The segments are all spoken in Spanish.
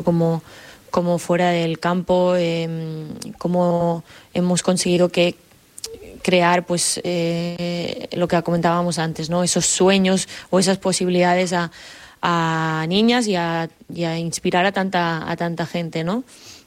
como fuera del campo, cómo hemos conseguido crear pues lo que comentábamos antes, ¿no? Esos sueños o esas posibilidades a niñas y a inspirar a tanta gente, ¿no?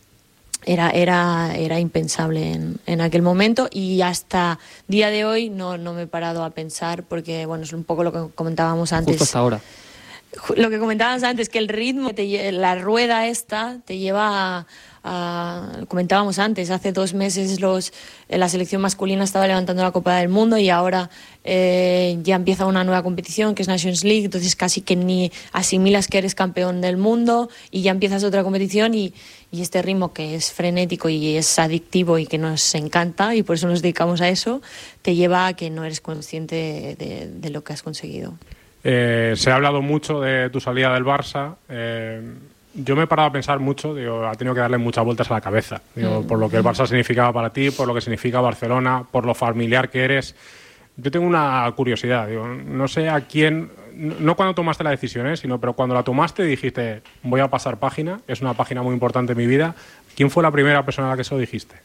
Era impensable en aquel momento, y hasta día de hoy no me he parado a pensar, porque bueno, es un poco lo que comentábamos antes. Justo hasta ahora. Lo que comentábamos antes, que el ritmo, la rueda esta te lleva comentábamos antes, hace 2 meses la selección masculina estaba levantando la Copa del Mundo, y ahora ya empieza una nueva competición que es Nations League, entonces casi que ni asimilas que eres campeón del mundo y ya empiezas otra competición, y este ritmo que es frenético y es adictivo y que nos encanta, y por eso nos dedicamos a eso, te lleva a que no eres consciente de lo que has conseguido. Se ha hablado mucho de tu salida del Barça. Yo me he parado a pensar mucho, ha tenido que darle muchas vueltas a la cabeza, por lo que el Barça significaba para ti, por lo que significa Barcelona, por lo familiar que eres. Yo tengo una curiosidad, no sé a quién, no cuando tomaste la decisión, pero cuando la tomaste dijiste, voy a pasar página, es una página muy importante en mi vida. ¿Quién fue la primera persona a la que eso dijiste?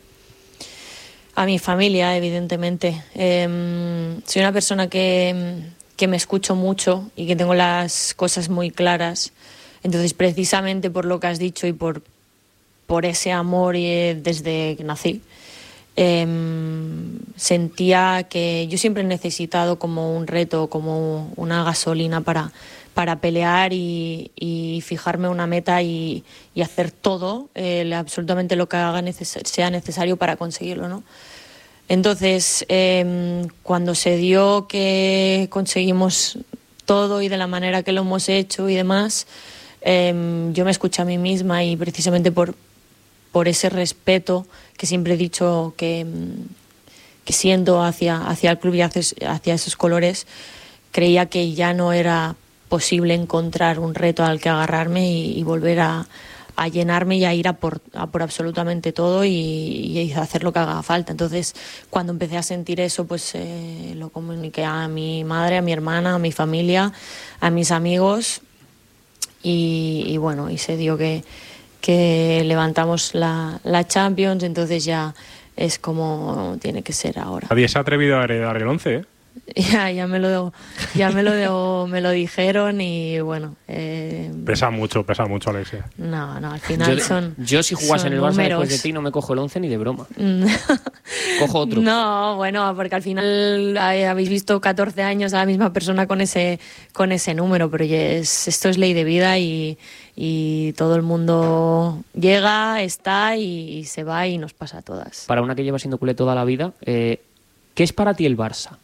A mi familia, evidentemente. Soy una persona que me escucho mucho y que tengo las cosas muy claras. Entonces, precisamente por lo que has dicho y por ese amor desde que nací, sentía que yo siempre he necesitado como un reto, como una gasolina para pelear y fijarme una meta y hacer todo, absolutamente lo que sea necesario para conseguirlo, ¿no? Entonces, cuando se dio que conseguimos todo y de la manera que lo hemos hecho y demás, yo me escuché a mí misma, y precisamente por ese respeto que siempre he dicho que siento hacia el club y hacia esos colores, creía que ya no era posible encontrar un reto al que agarrarme y volver a llenarme y a ir a por absolutamente todo y hacer lo que haga falta. Entonces, cuando empecé a sentir eso, pues lo comuniqué a mi madre, a mi hermana, a mi familia, a mis amigos, y bueno, y se dio que levantamos la Champions. Entonces ya es como tiene que ser ahora. Nadie se ha atrevido a heredar el 11, ¿eh? Ya me lo dijeron, y bueno, pesa mucho, Alexia. No, al final yo si jugase en el Barça números. después de ti no me cojo el 11 ni de broma. Cojo otro. No, bueno, porque al final habéis visto 14 años a la misma persona con ese número, pero esto es ley de vida, y todo el mundo llega, está y se va, y nos pasa a todas. Para una que lleva siendo culé toda la vida, ¿qué es para ti el Barça?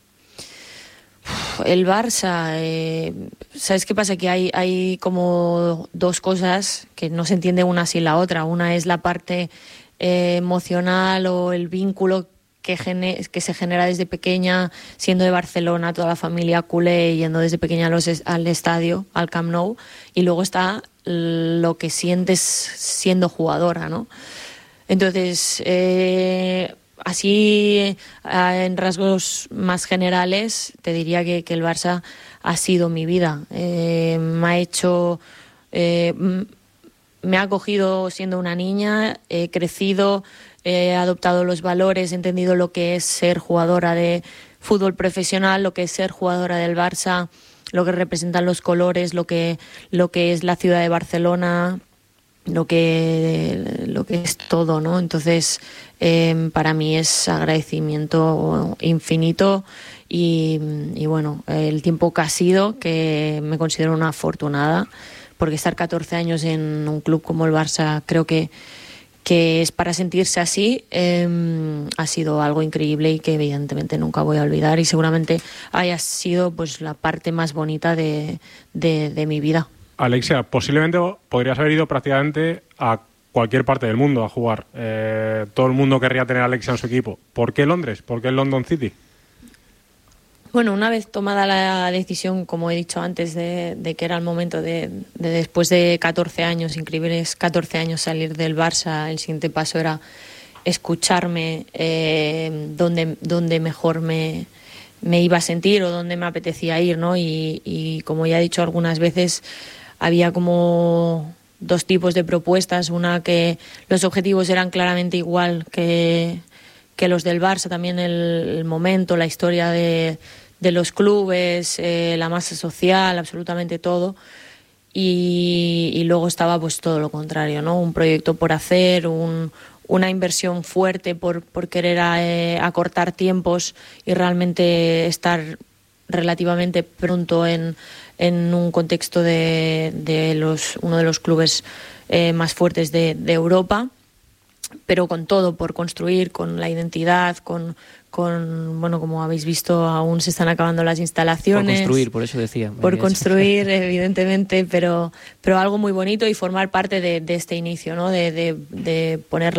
El Barça, ¿sabes qué pasa? Que hay como 2 cosas que no se entiende una sin la otra. Una es la parte emocional o el vínculo que se genera desde pequeña, siendo de Barcelona, toda la familia culé, yendo desde pequeña al estadio, al Camp Nou, y luego está lo que sientes siendo jugadora, ¿no? Entonces, así, en rasgos más generales, te diría que el Barça ha sido mi vida. Me ha acogido siendo una niña, he crecido, he adoptado los valores, he entendido lo que es ser jugadora de fútbol profesional, lo que es ser jugadora del Barça, lo que representan los colores, lo que es la ciudad de Barcelona, lo que es todo, ¿no? Entonces, para mí es agradecimiento infinito, y bueno, el tiempo que ha sido, que me considero una afortunada, porque estar 14 años en un club como el Barça creo que es para sentirse así. Ha sido algo increíble y que evidentemente nunca voy a olvidar, y seguramente haya sido pues la parte más bonita de mi vida. Alexia, posiblemente podrías haber ido prácticamente a cualquier parte del mundo a jugar. Todo el mundo querría tener a Alexia en su equipo. ¿Por qué Londres? ¿Por qué el London City? Bueno, una vez tomada la decisión, como he dicho antes, de que era el momento de después de 14 años, increíbles 14 años, salir del Barça, el siguiente paso era escucharme donde mejor me iba a sentir o donde me apetecía ir, ¿no? Y como ya he dicho algunas veces, había como dos tipos de propuestas, una que los objetivos eran claramente igual que los del Barça, también el momento, la historia de los clubes, la masa social, absolutamente todo. Y luego estaba pues todo lo contrario, ¿no? Un proyecto por hacer, una inversión fuerte por querer acortar tiempos y realmente estar relativamente pronto en un contexto de uno de los clubes más fuertes de Europa, pero con todo por construir, con la identidad, con bueno, como habéis visto, aún se están acabando las instalaciones. Por construir, por eso decía. Por construir, evidentemente, pero algo muy bonito y formar parte de este inicio, ¿no? De poner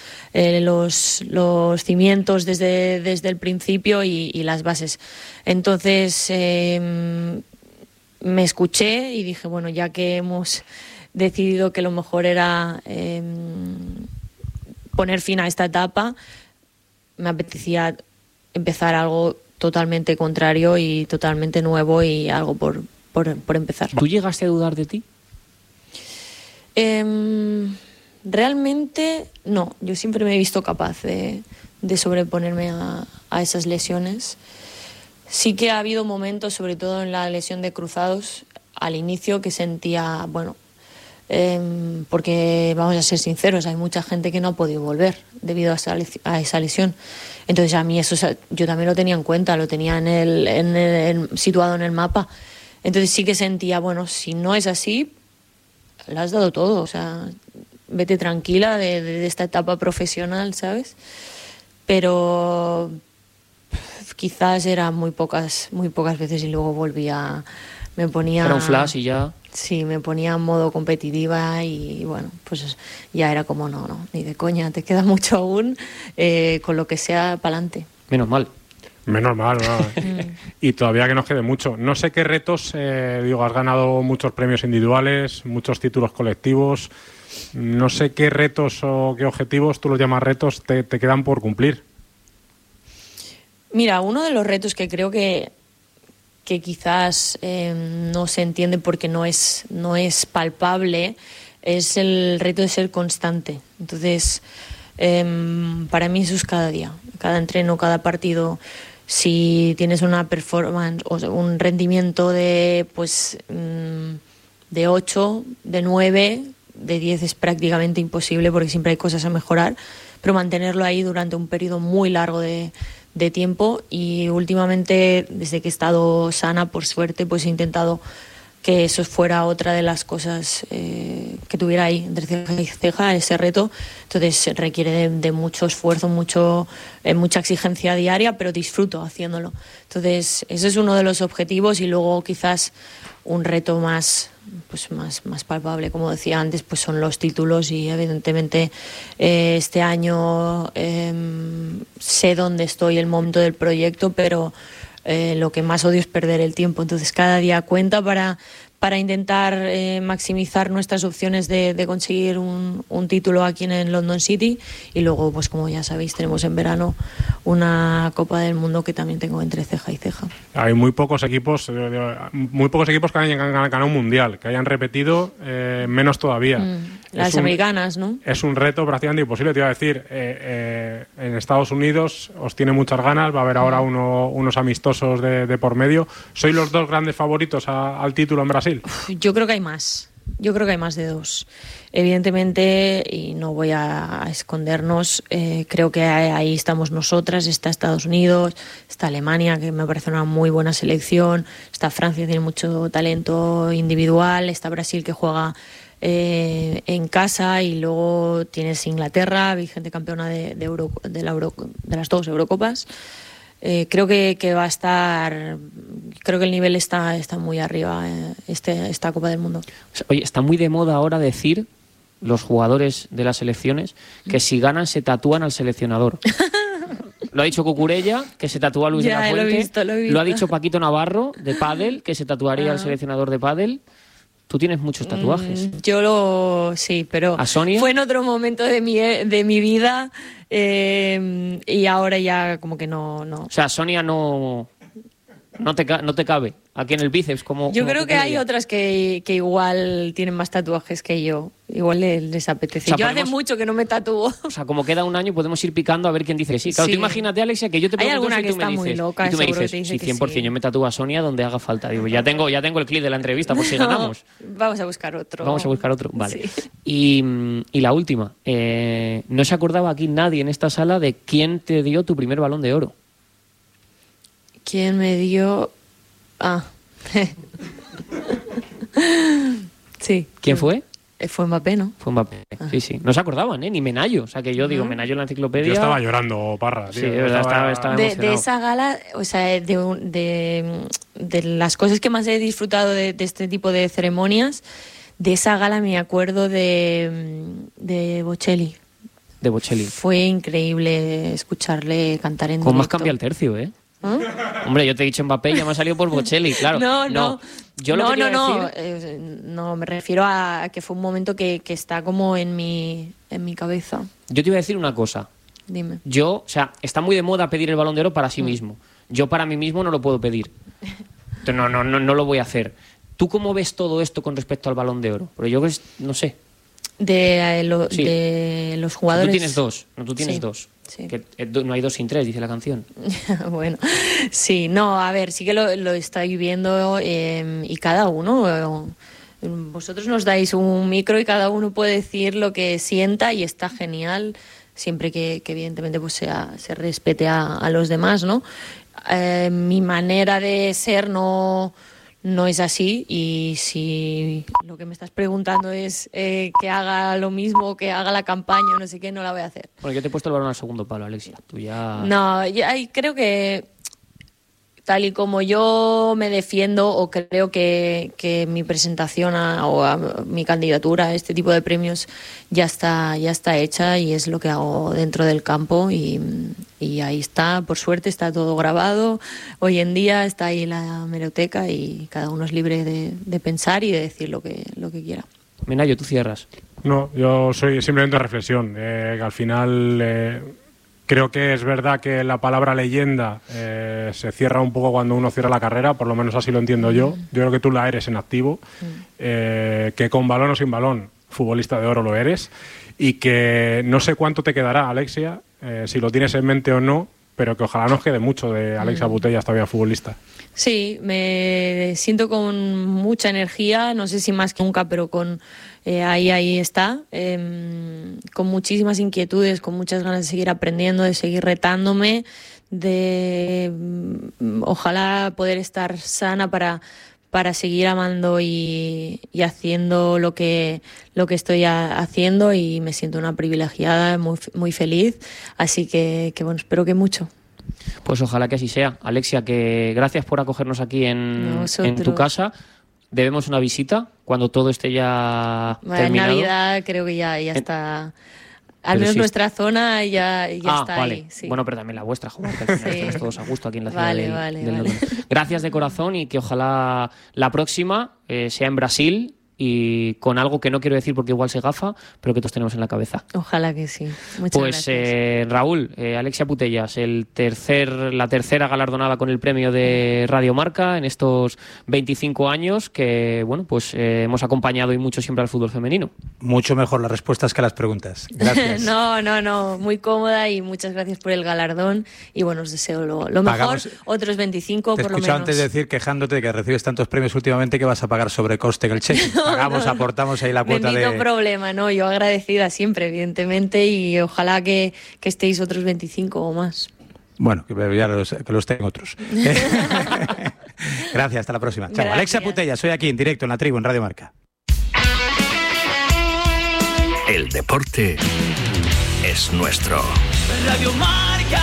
los cimientos desde el principio y las bases. Entonces, me escuché y dije, bueno, ya que hemos decidido que lo mejor era poner fin a esta etapa, me apetecía empezar algo totalmente contrario y totalmente nuevo y algo por empezar. ¿Tú llegaste a dudar de ti? Realmente no. Yo siempre me he visto capaz de sobreponerme a esas lesiones. Sí que ha habido momentos, sobre todo en la lesión de cruzados, al inicio que sentía, bueno, porque vamos a ser sinceros, hay mucha gente que no ha podido volver debido a esa lesión. Entonces a mí eso yo también lo tenía en cuenta, lo tenía situado en el mapa. Entonces sí que sentía, bueno, si no es así, lo has dado todo, o sea, vete tranquila de esta etapa profesional, ¿sabes? Pero quizás era muy pocas veces y luego me ponía... Era un flash y ya... Sí, me ponía en modo competitiva y bueno, pues ya era como no, ni de coña, te queda mucho aún, con lo que sea, pa'lante. Menos mal. Menos mal, ¿no? Y todavía que nos quede mucho. No sé qué retos, has ganado muchos premios individuales, muchos títulos colectivos, no sé qué retos o qué objetivos, tú los llamas retos, te quedan por cumplir. Mira, uno de los retos que creo que quizás no se entiende porque no es palpable, es el reto de ser constante. Entonces, para mí eso es cada día, cada entreno, cada partido. Si tienes una performance o un rendimiento de 8, de 9, de 10 es prácticamente imposible porque siempre hay cosas a mejorar, pero mantenerlo ahí durante un periodo muy largo de tiempo. Y últimamente, desde que he estado sana, por suerte, pues he intentado que eso fuera otra de las cosas que tuviera ahí entre ceja y ceja, ese reto. Entonces requiere de mucho esfuerzo, mucha exigencia diaria, pero disfruto haciéndolo. Entonces ese es uno de los objetivos. Y luego quizás un reto más palpable, como decía antes, pues son los títulos. Y evidentemente este año sé dónde estoy, el momento del proyecto, pero lo que más odio es perder el tiempo. Entonces cada día cuenta para intentar maximizar nuestras opciones de conseguir un título aquí en el London City. Y luego, pues como ya sabéis, tenemos en verano una Copa del Mundo que también tengo entre ceja y ceja. Hay muy pocos equipos que hayan ganado un mundial, que hayan repetido, menos todavía. Las americanas, ¿no? Es un reto prácticamente imposible. Te iba a decir, en Estados Unidos os tiene muchas ganas, va a haber ahora unos amistosos de por medio. ¿Sois los dos grandes favoritos al título en Brasil? Yo creo que hay más. Yo creo que hay más de dos. Evidentemente, y no voy a escondernos, creo que ahí estamos nosotras, está Estados Unidos, está Alemania, que me parece una muy buena selección, está Francia, tiene mucho talento individual, está Brasil, que juega en casa, y luego tienes Inglaterra, vigente campeona de las dos Eurocopas. Creo que va a estar, creo que el nivel está muy arriba, esta Copa del Mundo. Oye, está muy de moda ahora decir, los jugadores de las selecciones, que si ganan se tatúan al seleccionador. Lo ha dicho Cucurella, que se tatúa a Luis de la Fuente. Lo he visto. Lo ha dicho Paquito Navarro, de pádel, que se tatuaría al seleccionador de pádel. Tú tienes muchos tatuajes. Sí, pero ¿A Sonia? Fue en otro momento de mi vida, y ahora ya como que no. O sea, Sonia no te cabe. aquí en el bíceps. Yo creo que hay otras que igual tienen más tatuajes que yo. Igual les apetece. Yo hace mucho que no me tatúo. O sea, como queda un año, podemos ir picando a ver quién dice que sí. Claro, tú imagínate, Alexia, que yo te pregunto y tú me dices, muy loca, y tú me dices, sí, 100%, sí. Yo me tatúo a Sonia donde haga falta. Digo, ya tengo el clip de la entrevista, por si ganamos. Vamos a buscar otro. Vale. Sí. Y la última, no se acordaba aquí nadie en esta sala de quién te dio tu primer Balón de Oro. ¿Quién me dio...? Sí. ¿Quién fue? Fue Mbappé, ¿no? Fue Mbappé, sí. No se acordaban, ni Menayo. O sea, que yo digo, Menayo en la enciclopedia... Yo estaba llorando, Parra, tío. Sí, de verdad, estaba emocionado. De esa gala, o sea, de las cosas que más he disfrutado de este tipo de ceremonias, de esa gala me acuerdo de Bocelli. De Bocelli. Fue increíble escucarle cantar en directo. ¿Cómo has cambiado el tercio, Hombre, yo te he dicho Mbappé y ya me ha salido por Bocelli, claro. No, me refiero a que fue un momento que está como en mi cabeza. Yo te iba a decir una cosa. Dime. O sea, está muy de moda pedir el Balón de Oro para sí mismo. Yo para mí mismo no lo puedo pedir. No lo voy a hacer. ¿Tú cómo ves todo esto con respecto al Balón de Oro? Porque yo no sé. De los jugadores. Tú tienes dos, tú tienes dos. Sí. Que no hay dos sin tres, dice la canción. Bueno, sí, no, a ver, sí que lo estáis viendo y cada uno, vosotros nos dais un micro y cada uno puede decir lo que sienta y está genial, siempre que evidentemente pues se respete a los demás, ¿no? Mi manera de ser no es así, y si lo que me estás preguntando es que haga lo mismo, que haga la campaña o no sé qué, no la voy a hacer. Bueno, yo te he puesto el balón al segundo palo, Alexia. Tú ya... No, creo que tal y como yo me defiendo, o creo que mi presentación o mi candidatura a este tipo de premios ya está hecha, y es lo que hago dentro del campo, y ahí está, por suerte está todo grabado. Hoy en día está ahí la hemeroteca y cada uno es libre de pensar y de decir lo que quiera. Menayo, tú cierras. No, yo soy simplemente reflexión, que al final... Creo que es verdad que la palabra leyenda se cierra un poco cuando uno cierra la carrera, por lo menos así lo entiendo yo. Yo creo que tú la eres en activo, que con balón o sin balón, futbolista de oro lo eres, y que no sé cuánto te quedará, Alexia, si lo tienes en mente o no, pero que ojalá nos quede mucho de Alexia Putellas todavía futbolista. Sí, me siento con mucha energía, no sé si más que nunca, pero ahí está, con muchísimas inquietudes, con muchas ganas de seguir aprendiendo, de seguir retándome, de ojalá poder estar sana para seguir amando y haciendo lo que estoy haciendo, y me siento una privilegiada, muy, muy feliz, así que bueno, espero que mucho. Pues ojalá que así sea. Alexia, que gracias por acogernos aquí en tu casa. Debemos una visita cuando todo esté ya terminado. En Navidad creo que ya está. Al menos nuestra zona ya está vale. ahí. Sí. Bueno, pero también la vuestra, joder, que al final estamos todos a gusto aquí en la ciudad del Londres. Gracias de corazón, y que ojalá la próxima sea en Brasil, y con algo que no quiero decir porque igual se gafa, pero que todos tenemos en la cabeza. Ojalá que sí. Muchas gracias. Raúl, Alexia Putellas, la tercera galardonada con el premio de Radio Marca en estos 25 años que, bueno, pues hemos acompañado y mucho siempre al fútbol femenino. Mucho mejor las respuestas que las preguntas. Gracias. No, muy cómoda, y muchas gracias por el galardón, y bueno, os deseo lo mejor, otros 25 por lo menos. Te he escuchado antes decir, quejándote de que recibes tantos premios últimamente, que vas a pagar sobrecoste en el cheque. Aportamos ahí la cuota de... No problema, no, yo agradecida siempre, evidentemente, y ojalá que estéis otros 25 o más. Bueno, que los tengan otros. Gracias, hasta la próxima. Chao. Alexia Putellas, soy aquí en directo en La Tribu, en Radio Marca. El deporte es nuestro. Radio Marca.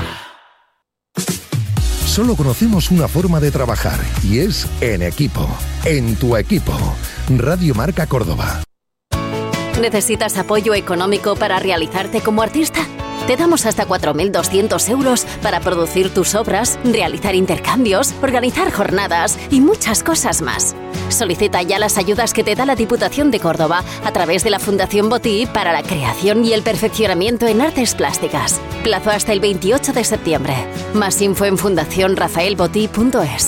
Solo conocemos una forma de trabajar, y es en equipo. En tu equipo. Radio Marca Córdoba. ¿Necesitas apoyo económico para realizarte como artista? Te damos hasta 4.200 euros para producir tus obras, realizar intercambios, organizar jornadas y muchas cosas más. Solicita ya las ayudas que te da la Diputación de Córdoba a través de la Fundación Botí para la creación y el perfeccionamiento en artes plásticas. Plazo hasta el 28 de septiembre. Más info en fundacionrafaelbotí.es.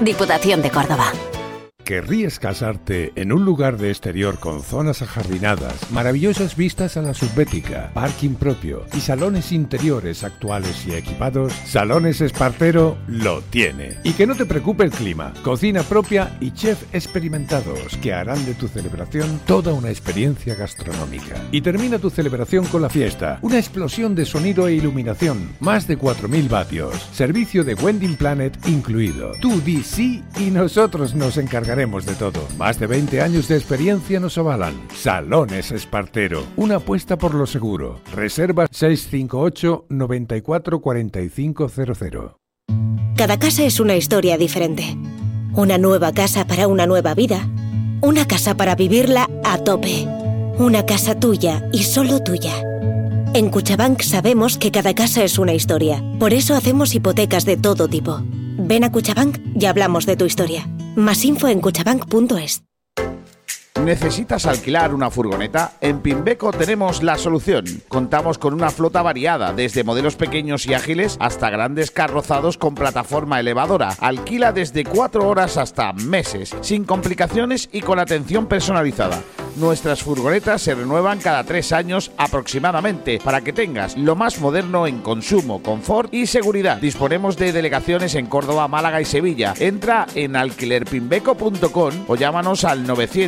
Diputación de Córdoba. ¿Querrías casarte en un lugar de exterior con zonas ajardinadas, maravillosas vistas a la subbética, parking propio y salones interiores actuales y equipados? Salones Espartero lo tiene. Y que no te preocupe el clima, cocina propia y chef experimentados que harán de tu celebración toda una experiencia gastronómica. Y termina tu celebración con la fiesta, una explosión de sonido e iluminación, más de 4.000 vatios, servicio de Wedding Planet incluido. Tú di sí y nosotros nos encargaremos de todo. Más de 20 años de experiencia nos avalan. Salones Espartero, una apuesta por lo seguro. Reserva 658 94 4500. Cada casa es una historia diferente. Una nueva casa para una nueva vida. Una casa para vivirla a tope. Una casa tuya y solo tuya. En Cuchabank sabemos que cada casa es una historia. Por eso hacemos hipotecas de todo tipo. Ven a Cuchabank y hablamos de tu historia. Más info en cuchabank.es. ¿Necesitas alquilar una furgoneta? En Pimbeco tenemos la solución. Contamos con una flota variada, desde modelos pequeños y ágiles hasta grandes carrozados con plataforma elevadora. Alquila desde 4 horas hasta meses, sin complicaciones y con atención personalizada. Nuestras furgonetas se renuevan cada 3 años aproximadamente, para que tengas lo más moderno en consumo, confort y seguridad. Disponemos de delegaciones en Córdoba, Málaga y Sevilla. Entra en alquilerpimbeco.com o llámanos al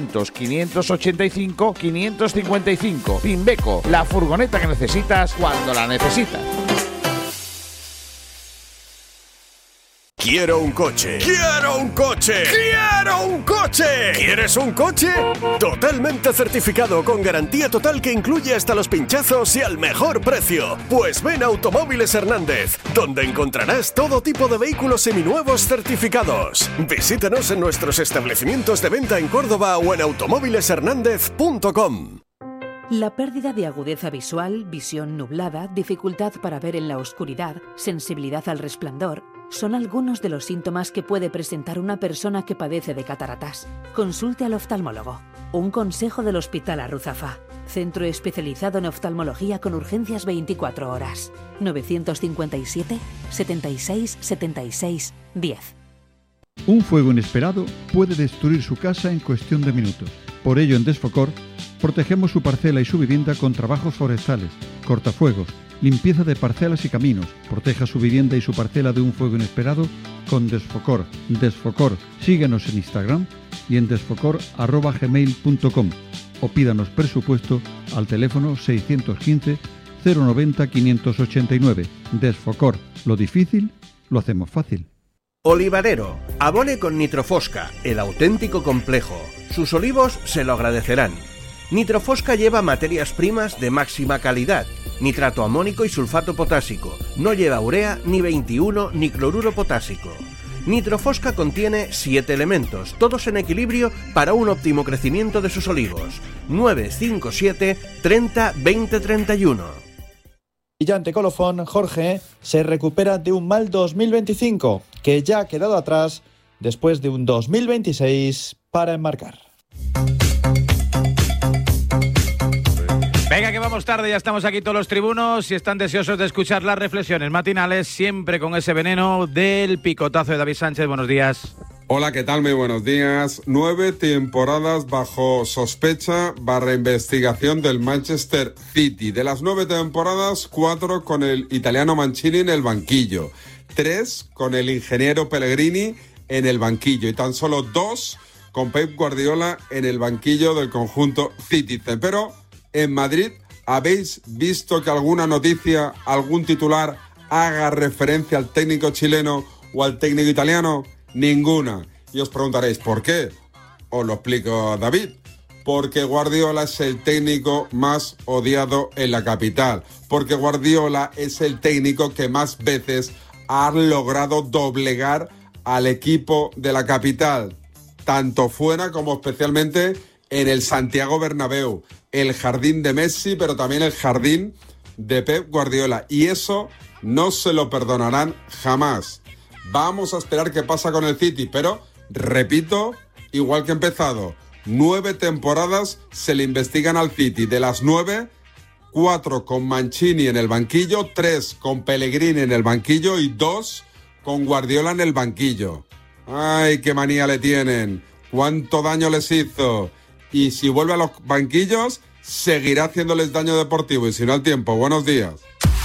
900-585-555. Pimbeco, la furgoneta que necesitas cuando la necesitas. Quiero un coche. ¡Quiero un coche! ¡Quiero un coche! ¿Quieres un coche? Totalmente certificado, con garantía total que incluye hasta los pinchazos y al mejor precio. Pues ven a Automóviles Hernández, donde encontrarás todo tipo de vehículos seminuevos certificados. Visítanos en nuestros establecimientos de venta en Córdoba o en automóvileshernandez.com. La pérdida de agudeza visual, visión nublada, dificultad para ver en la oscuridad, sensibilidad al resplandor, son algunos de los síntomas que puede presentar una persona que padece de cataratas. Consulte al oftalmólogo. Un consejo del Hospital Arruzafa. Centro especializado en oftalmología con urgencias 24 horas. 957 76 76 10. Un fuego inesperado puede destruir su casa en cuestión de minutos. Por ello, en Desfocor, protegemos su parcela y su vivienda con trabajos forestales, cortafuegos, limpieza de parcelas y caminos. Proteja su vivienda y su parcela de un fuego inesperado con Desfocor. Desfocor. Síguenos en Instagram y en desfocor@gmail.com o pídanos presupuesto al teléfono 615 090 589. Desfocor. Lo difícil lo hacemos fácil. Olivarero. Abone con Nitrofosca, el auténtico complejo. Sus olivos se lo agradecerán. Nitrofosca lleva materias primas de máxima calidad, nitrato amónico y sulfato potásico. No lleva urea, ni 21, ni cloruro potásico. Nitrofosca contiene 7 elementos, todos en equilibrio para un óptimo crecimiento de sus olivos. 957 30 20 31. Brillante colofón, Jorge se recupera de un mal 2025 que ya ha quedado atrás después de un 2026 para enmarcar. Venga, que vamos tarde, ya estamos aquí todos los tribunos y están deseosos de escuchar las reflexiones matinales, siempre con ese veneno del picotazo de David Sánchez. Buenos días. Hola, ¿qué tal? Muy buenos días. 9 temporadas bajo sospecha / investigación del Manchester City. De las 9 temporadas, 4 con el italiano Mancini en el banquillo, 3 con el ingeniero Pellegrini en el banquillo y tan solo 2 con Pep Guardiola en el banquillo del conjunto Citizen. Pero en Madrid, ¿habéis visto que alguna noticia, algún titular haga referencia al técnico chileno o al técnico italiano? Ninguna. Y os preguntaréis, ¿por qué? Os lo explico, David. Porque Guardiola es el técnico más odiado en la capital. Porque Guardiola es el técnico que más veces ha logrado doblegar al equipo de la capital, tanto fuera como especialmente en el Santiago Bernabéu, el jardín de Messi, pero también el jardín de Pep Guardiola. Y eso no se lo perdonarán jamás. Vamos a esperar qué pasa con el City, pero, repito, igual que he empezado, 9 temporadas se le investigan al City. De las 9, 4 con Mancini en el banquillo, 3 con Pellegrini en el banquillo y 2 con Guardiola en el banquillo. Ay, qué manía le tienen. Cuánto daño les hizo. Y si vuelve a los banquillos, seguirá haciéndoles daño deportivo y si no al tiempo. Buenos días.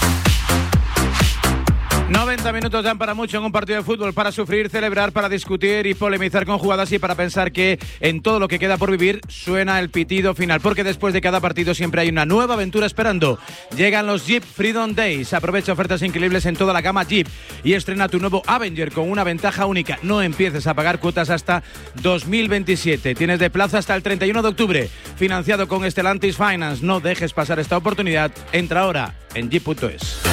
90 minutos dan para mucho en un partido de fútbol, para sufrir, celebrar, para discutir y polemizar con jugadas y para pensar que en todo lo que queda por vivir suena el pitido final, porque después de cada partido siempre hay una nueva aventura esperando. Llegan los Jeep Freedom Days. Aprovecha ofertas increíbles en toda la gama Jeep y estrena tu nuevo Avenger con una ventaja única. No empieces a pagar cuotas hasta 2027. Tienes de plazo hasta el 31 de octubre. Financiado con Stellantis Finance. No dejes pasar esta oportunidad. Entra ahora en jeep.es.